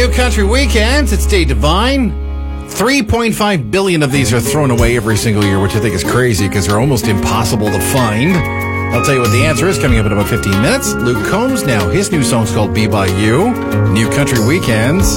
New Country Weekends. It's Dave Devine. 3.5 billion of these are thrown away every single year, which I think is crazy because they're almost impossible to find. I'll tell you what the answer is coming up in about 15 minutes. Luke Combs now. His new song's called Be By You. New Country Weekends.